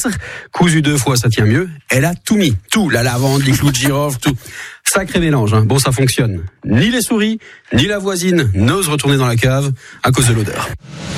Castres. Cousu 2 fois, ça tient mieux. Elle a tout mis. Tout. La lavande, les clous de girofle, tout. Sacré mélange, hein. Bon, ça fonctionne. Ni les souris, ni la voisine n'osent retourner dans la cave à cause de l'odeur.